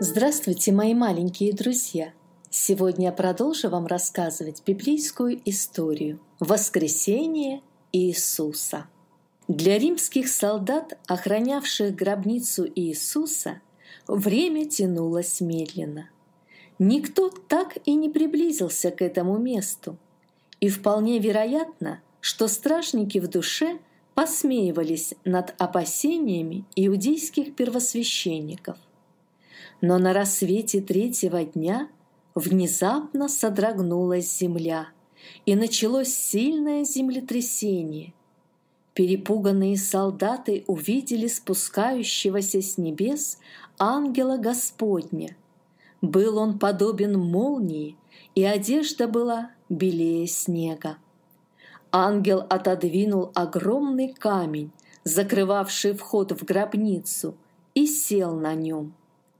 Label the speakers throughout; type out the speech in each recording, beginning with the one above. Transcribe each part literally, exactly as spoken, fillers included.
Speaker 1: Здравствуйте, мои маленькие друзья! Сегодня я продолжу вам рассказывать библейскую историю «Воскресение Иисуса». Для римских солдат, охранявших гробницу Иисуса, время тянулось медленно. Никто так и не приблизился к этому месту, и вполне вероятно, что стражники в душе посмеивались над опасениями иудейских первосвященников. Но на рассвете третьего дня внезапно содрогнулась земля, и началось сильное землетрясение. Перепуганные солдаты увидели спускающегося с небес ангела Господня. Был он подобен молнии, и одежда была белее снега. Ангел отодвинул огромный камень, закрывавший вход в гробницу, и сел на нем.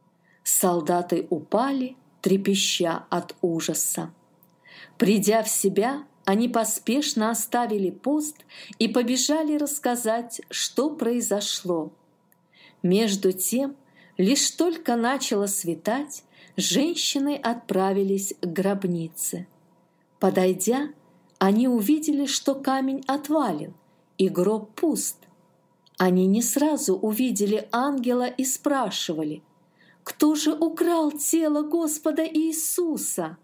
Speaker 1: Солдаты упали, трепеща от ужаса. Придя в себя, они поспешно оставили пост и побежали рассказать, что произошло. Между тем, лишь только начало светать, женщины отправились к гробнице. Подойдя, они увидели, что камень отвален, и гроб пуст. Они не сразу увидели ангела и спрашивали: «Кто же украл тело Господа Иисуса?»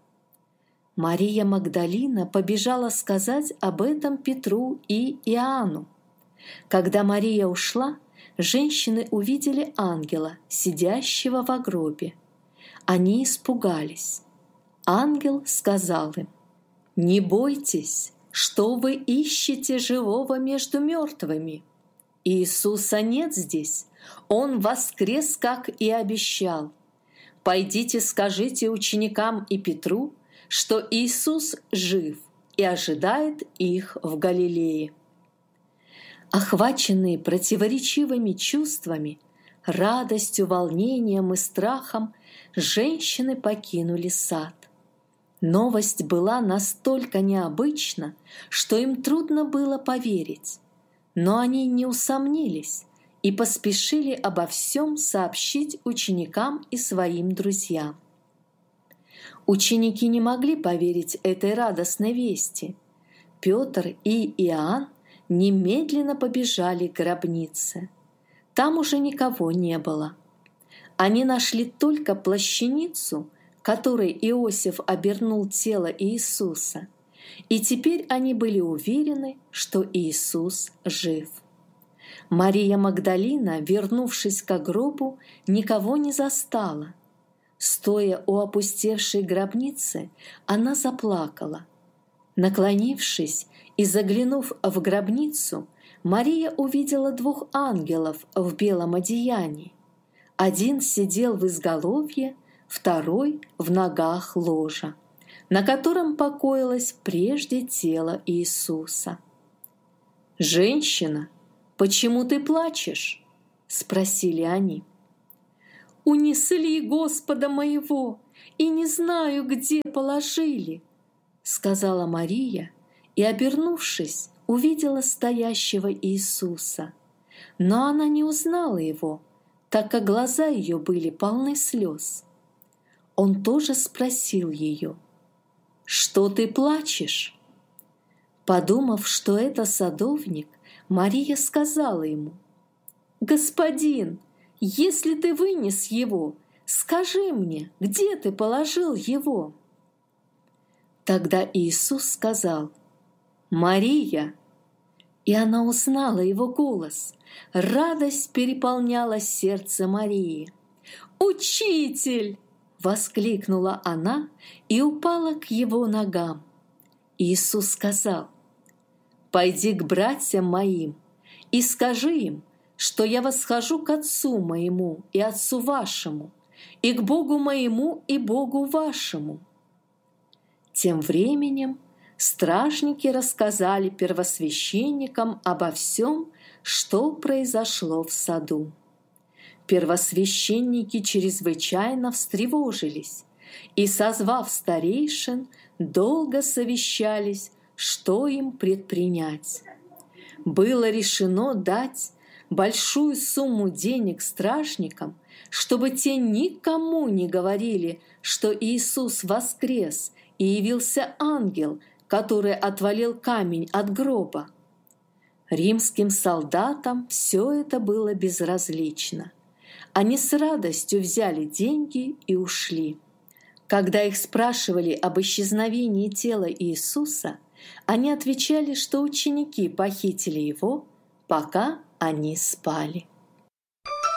Speaker 1: Мария Магдалина побежала сказать об этом Петру и Иоанну. Когда Мария ушла, женщины увидели ангела, сидящего во гробе. Они испугались. Ангел сказал им: «Не бойтесь, что вы ищете живого между мертвыми? Иисуса нет здесь, Он воскрес, как и обещал. Пойдите, скажите ученикам и Петру, что Иисус жив и ожидает их в Галилее». Охваченные противоречивыми чувствами, радостью, волнением и страхом, женщины покинули сад. Новость была настолько необычна, что им трудно было поверить. Но они не усомнились и поспешили обо всем сообщить ученикам и своим друзьям. Ученики не могли поверить этой радостной вести. Петр и Иоанн немедленно побежали к гробнице. Там уже никого не было. Они нашли только плащаницу, которой Иосиф обернул тело Иисуса, и теперь они были уверены, что Иисус жив. Мария Магдалина, вернувшись к гробу, никого не застала. Стоя у опустевшей гробницы, она заплакала. Наклонившись и заглянув в гробницу, Мария увидела двух ангелов в белом одеянии. Один сидел в изголовье, второй в ногах ложа, на котором покоилось прежде тело Иисуса. «Женщина, почему ты плачешь?» — спросили они. «Унесли Господа моего, и не знаю, где положили», — сказала Мария, и, обернувшись, увидела стоящего Иисуса. Но она не узнала его, так как глаза ее были полны слез. Он тоже спросил ее: «Что ты плачешь?» Подумав, что это садовник, Мария сказала ему: «Господин, если ты вынес его, скажи мне, где ты положил его?» Тогда Иисус сказал: «Мария!» И она узнала его голос. Радость переполняла сердце Марии. «Учитель!» — воскликнула она и упала к его ногам. Иисус сказал: «Пойди к братьям моим и скажи им, что я восхожу к Отцу моему и Отцу вашему, и к Богу моему и Богу вашему». Тем временем стражники рассказали первосвященникам обо всем, что произошло в саду. Первосвященники чрезвычайно встревожились и, созвав старейшин, долго совещались, что им предпринять. Было решено дать большую сумму денег стражникам, чтобы те никому не говорили, что Иисус воскрес и явился ангел, который отвалил камень от гроба. Римским солдатам все это было безразлично. Они с радостью взяли деньги и ушли. Когда их спрашивали об исчезновении тела Иисуса, они отвечали, что ученики похитили его, пока они спали.